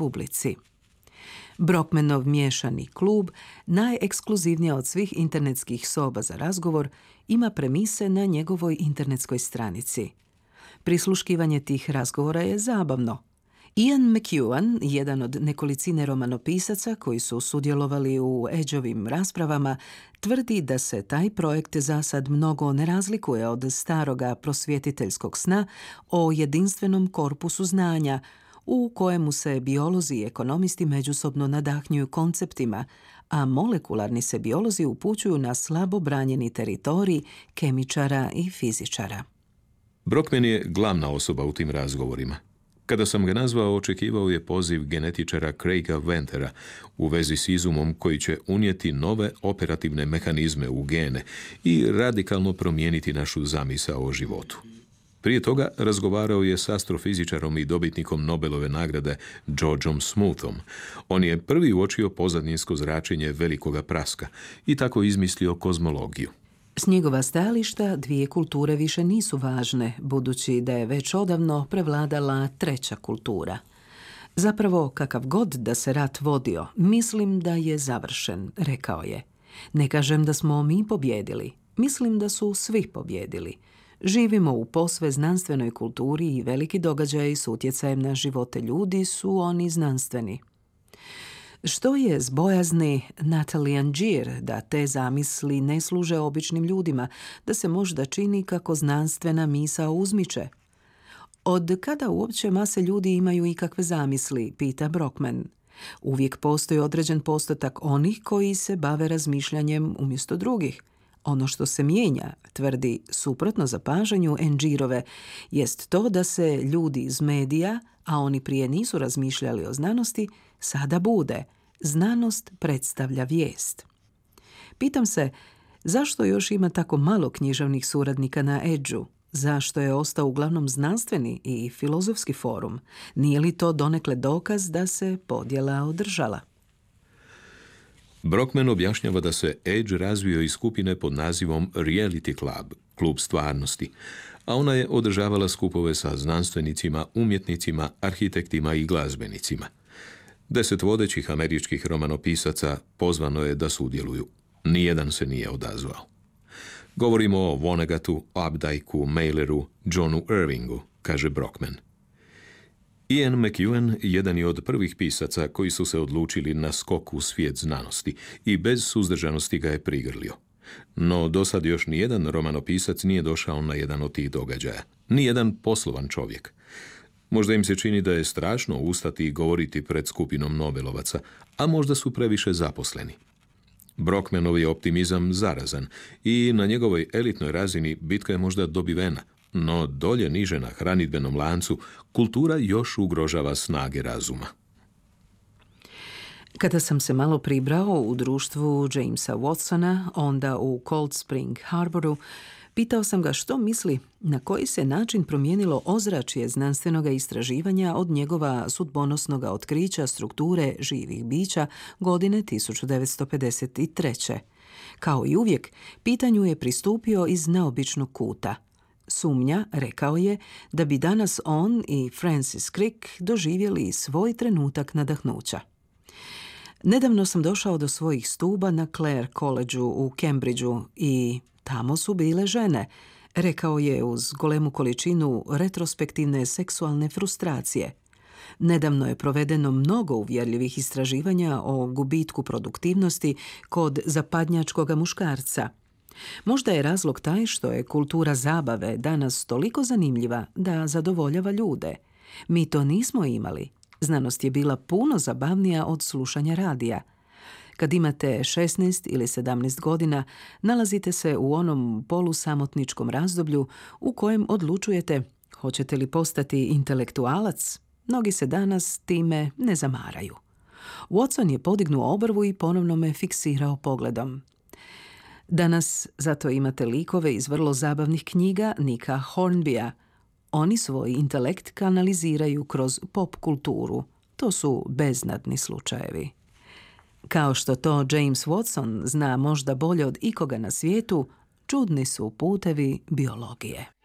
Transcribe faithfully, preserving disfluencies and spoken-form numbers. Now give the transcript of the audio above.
publici. Brockmanov miješani klub, najekskluzivnija od svih internetskih soba za razgovor, ima premise na njegovoj internetskoj stranici. Prisluškivanje tih razgovora je zabavno. Ian McEwan, jedan od nekolicine romanopisaca koji su sudjelovali u Edgeovim raspravama, tvrdi da se taj projekt za sad mnogo ne razlikuje od staroga prosvjetiteljskog sna o jedinstvenom korpusu znanja, u kojemu se biolozi i ekonomisti međusobno nadahnjuju konceptima, a molekularni se biolozi upućuju na slabo branjeni teritorij kemičara i fizičara. Brockman je glavna osoba u tim razgovorima. Kada sam ga nazvao, očekivao je poziv genetičara Craiga Ventera u vezi s izumom koji će unijeti nove operativne mehanizme u gene i radikalno promijeniti našu zamisao o životu. Prije toga razgovarao je s astrofizičarom i dobitnikom Nobelove nagrade Georgeom Smoothom. On je prvi uočio pozadinsko zračenje velikoga praska i tako izmislio kozmologiju. S njegova stajališta dvije kulture više nisu važne, budući da je već odavno prevladala treća kultura. Zapravo, kakav god da se rat vodio, mislim da je završen, rekao je. Ne kažem da smo mi pobjedili, mislim da su svi pobjedili. Živimo u posve znanstvenoj kulturi i veliki događaji s utjecajem na živote ljudi su oni znanstveni. Što je s bojazni Natalie Angier da te zamisli ne služe običnim ljudima, da se možda čini kako znanstvena misao uzmiče? Od kada uopće mase ljudi imaju ikakve zamisli, pita Brockman. Uvijek postoji određen postotak onih koji se bave razmišljanjem umjesto drugih. Ono što se mijenja, tvrdi suprotno zapažanju Angierove, jest to da se ljudi iz medija, a oni prije nisu razmišljali o znanosti, sada bude. Znanost predstavlja vijest. Pitam se, zašto još ima tako malo književnih suradnika na Edgeu? Zašto je ostao uglavnom znanstveni i filozofski forum? Nije li to donekle dokaz da se podjela održala? Brockman objašnjava da se Edge razvio iz skupine pod nazivom Reality Club, klub stvarnosti, a ona je održavala skupove sa znanstvenicima, umjetnicima, arhitektima i glazbenicima. Deset vodećih američkih romanopisaca pozvano je da sudjeluju. Nijedan se nije odazvao. Govorimo o Vonneguttu, Updikeu, Maileru, Johnu Irvingu, kaže Brockman. Ian McEwan jedan je od prvih pisaca koji su se odlučili na skok u svijet znanosti i bez suzdržanosti ga je prigrlio. No dosad još nijedan romanopisac nije došao na jedan od tih događaja. Nijedan poslovan čovjek. Možda im se čini da je strašno ustati i govoriti pred skupinom Nobelovaca, a možda su previše zaposleni. Brockmanov je optimizam zarazan i na njegovoj elitnoj razini bitka je možda dobivena, no dolje niže na hranidbenom lancu kultura još ugrožava snage razuma. Kada sam se malo pribrao u društvu Jamesa Watsona, onda u Cold Spring Harboru, pitao sam ga što misli na koji se način promijenilo ozračje znanstvenog istraživanja od njegova sudbonosnog otkrića strukture živih bića godine tisuću devetsto pedeset treće. Kao i uvijek, pitanju je pristupio iz neobičnog kuta. Sumnja, rekao je, da bi danas on i Francis Crick doživjeli svoj trenutak nadahnuća. Nedavno sam došao do svojih stuba na Clare Collegeu u Cambridgeu i tamo su bile žene, rekao je uz golemu količinu retrospektivne seksualne frustracije. Nedavno je provedeno mnogo uvjerljivih istraživanja o gubitku produktivnosti kod zapadnjačkoga muškarca. Možda je razlog taj što je kultura zabave danas toliko zanimljiva da zadovoljava ljude. Mi to nismo imali. Znanost je bila puno zabavnija od slušanja radija. Kad imate šesnaest ili sedamnaest godina, nalazite se u onom polusamotničkom razdoblju u kojem odlučujete hoćete li postati intelektualac. Mnogi se danas time ne zamaraju. Watson je podignuo obrvu i ponovno me fiksirao pogledom. Danas zato imate likove iz vrlo zabavnih knjiga Nicka Hornbya. Oni svoj intelekt kanaliziraju kroz pop kulturu. To su beznadni slučajevi. Kao što to James Watson zna možda bolje od ikoga na svijetu, čudni su putevi biologije.